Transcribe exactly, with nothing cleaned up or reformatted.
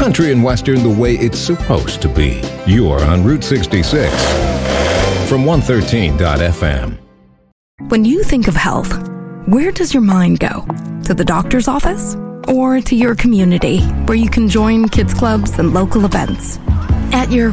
Country and Western the way it's supposed to be. You're on Route sixty-six from one thirteen dot F M. When you think of health, where does your mind go? To the doctor's office? Or to your community, where you can join kids clubs and local events? At your